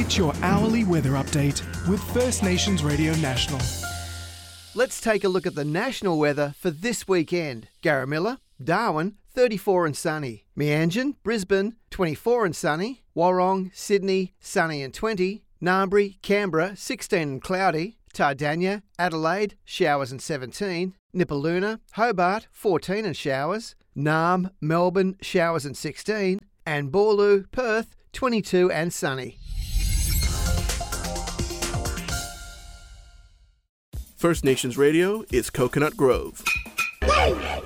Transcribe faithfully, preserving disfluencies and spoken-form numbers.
It's your hourly weather update with First Nations Radio National. Let's take a look at the national weather for this weekend. Garamilla, Darwin, thirty-four and sunny. Meanjin, Brisbane, twenty-four and sunny. Warrong, Sydney, sunny and twenty. Narmbri, Canberra, sixteen and cloudy. Tardania, Adelaide, showers and seventeen. Nipaluna, Hobart, fourteen and showers. Narm, Melbourne, showers and sixteen. And Boorloo, Perth, twenty-two and sunny. First Nations Radio is Coconut Grove.